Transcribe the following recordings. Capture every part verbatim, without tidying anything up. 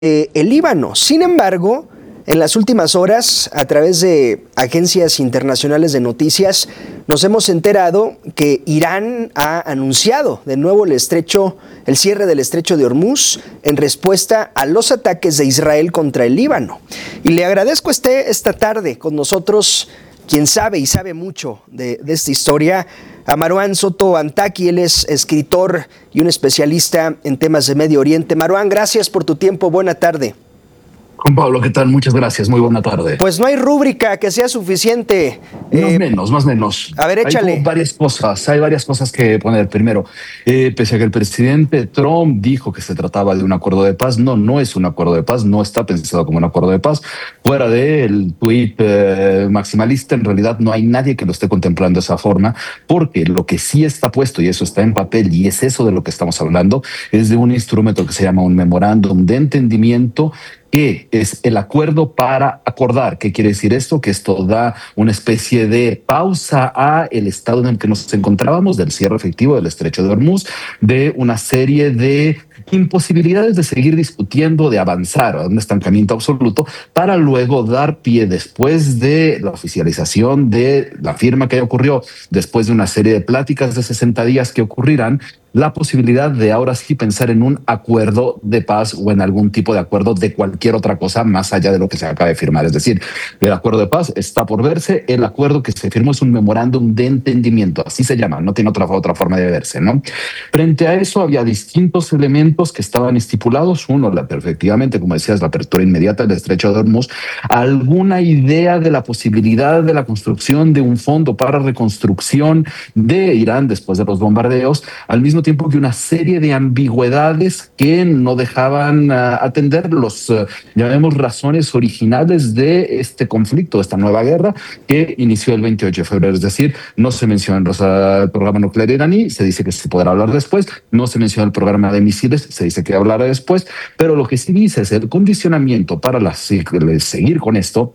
eh, el Líbano. Sin embargo, en las últimas horas, a través de agencias internacionales de noticias, nos hemos enterado que Irán ha anunciado de nuevo el estrecho, el cierre del estrecho de Hormuz en respuesta a los ataques de Israel contra el Líbano. Y le agradezco esté esta tarde con nosotros, quien sabe y sabe mucho de, de esta historia, a Marwan Soto Antaki. Él es escritor y un especialista en temas de Medio Oriente. Marwan, gracias por tu tiempo. Buena tarde. Juan Pablo, ¿qué tal? Muchas gracias. Muy buena tarde. Pues no hay rúbrica que sea suficiente. Más eh, menos, más menos. A ver, échale. Hay varias cosas, hay varias cosas que poner. Primero, eh, pese a que el presidente Trump dijo que se trataba de un acuerdo de paz, no, no es un acuerdo de paz, no está pensado como un acuerdo de paz. Fuera del tuit eh, maximalista, en realidad no hay nadie que lo esté contemplando de esa forma, porque lo que sí está puesto, y eso está en papel, y es eso de lo que estamos hablando, es de un instrumento que se llama un memorándum de entendimiento, que es el acuerdo para acordar. ¿Qué quiere decir esto? Que esto da una especie de pausa a el estado en el que nos encontrábamos, del cierre efectivo del estrecho de Hormuz, de una serie de imposibilidades de seguir discutiendo, de avanzar a un estancamiento absoluto, para luego dar pie, después de la oficialización de la firma que ocurrió, después de una serie de pláticas de sesenta días que ocurrirán, la posibilidad de ahora sí pensar en un acuerdo de paz o en algún tipo de acuerdo de cualquier otra cosa más allá de lo que se acaba de firmar. Es decir, el acuerdo de paz está por verse, el acuerdo que se firmó es un memorándum de entendimiento, así se llama, no tiene otra, otra forma de verse, ¿no? Frente a eso había distintos elementos que estaban estipulados. Uno, la, efectivamente, como decías, la apertura inmediata del estrecho de Hormuz, alguna idea de la posibilidad de la construcción de un fondo para reconstrucción de Irán después de los bombardeos, al mismo tiempo que una serie de ambigüedades que no dejaban uh, atender los, uh, llamemos, razones originales de este conflicto, de esta nueva guerra que inició el veintiocho de febrero. Es decir, no se menciona los, uh, el programa nuclear iraní, se dice que se podrá hablar después, no se menciona el programa de misiles, se dice que hablará después, pero lo que sí dice es el condicionamiento para la, seguir con esto,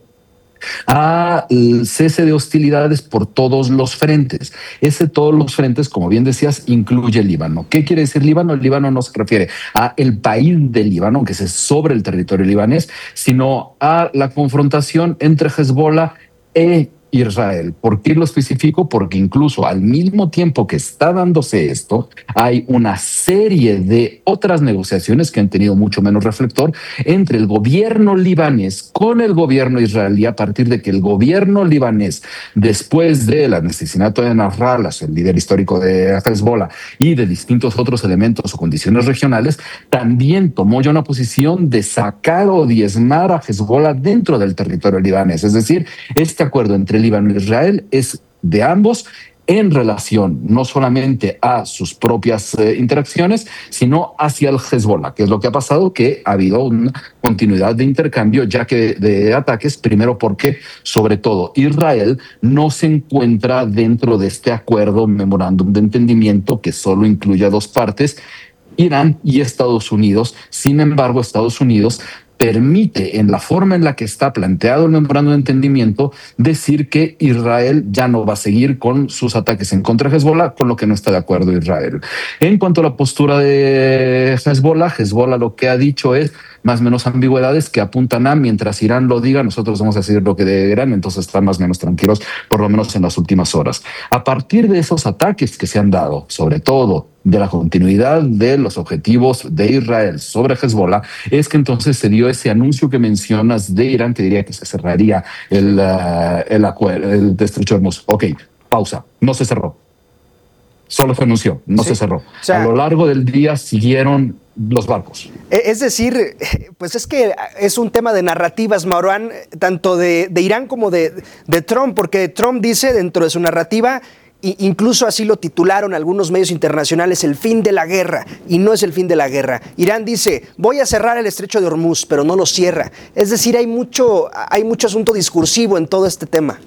al cese de hostilidades por todos los frentes. Ese todos los frentes, como bien decías, incluye el Líbano. ¿Qué quiere decir Líbano? El Líbano no se refiere a el país del Líbano, que es sobre el territorio libanés, sino a la confrontación entre Hezbollah e Israel. ¿Por qué lo especifico? Porque incluso al mismo tiempo que está dándose esto, hay una serie de otras negociaciones que han tenido mucho menos reflector entre el gobierno libanés con el gobierno israelí, a partir de que el gobierno libanés, después del asesinato de Nasrallah, el líder histórico de Hezbollah, y de distintos otros elementos o condiciones regionales, también tomó ya una posición de sacar o diezmar a Hezbollah dentro del territorio libanés. Es decir, este acuerdo entre Líbano e Israel es de ambos en relación no solamente a sus propias eh, interacciones, sino hacia el Hezbollah, que es lo que ha pasado, que ha habido una continuidad de intercambio, ya que de ataques, primero porque, sobre todo, Israel no se encuentra dentro de este acuerdo, memorándum de entendimiento, que solo incluye a dos partes, Irán y Estados Unidos. Sin embargo, Estados Unidos permite, en la forma en la que está planteado el memorándum de entendimiento, decir que Israel ya no va a seguir con sus ataques en contra de Hezbollah, con lo que no está de acuerdo Israel. En cuanto a la postura de Hezbollah, Hezbollah lo que ha dicho es más o menos ambigüedades que apuntan a, mientras Irán lo diga, nosotros vamos a decir lo que de Irán, entonces están más o menos tranquilos, por lo menos en las últimas horas. A partir de esos ataques que se han dado, sobre todo de la continuidad de los objetivos de Israel sobre Hezbollah, es que entonces se dio ese anuncio que mencionas de Irán, que diría que se cerraría el, uh, el acuerdo, el estrecho de Hormuz. Ok, pausa, no se cerró. Solo se anunció, no sí. se cerró. O sea, a lo largo del día siguieron los barcos. Es decir, pues es que es un tema de narrativas, Marwan, tanto de, de Irán como de, de Trump, porque Trump dice dentro de su narrativa, incluso así lo titularon algunos medios internacionales, el fin de la guerra, y no es el fin de la guerra. Irán dice, voy a cerrar el estrecho de Hormuz, pero no lo cierra. Es decir, hay mucho, hay mucho asunto discursivo en todo este tema.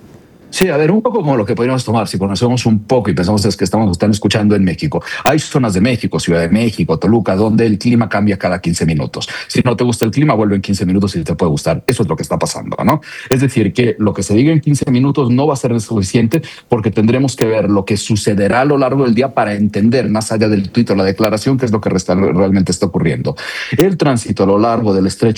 Sí, a ver, un poco como lo que podríamos tomar, si conocemos un poco y pensamos es que estamos están escuchando en México. Hay zonas de México, Ciudad de México, Toluca, donde el clima cambia cada quince minutos. Si no te gusta el clima, vuelve en quince minutos y te puede gustar. Eso es lo que está pasando, ¿no? Es decir, que lo que se diga en quince minutos no va a ser suficiente porque tendremos que ver lo que sucederá a lo largo del día para entender, más allá del tuit o la declaración, qué es lo que realmente está ocurriendo. El tránsito a lo largo del estrecho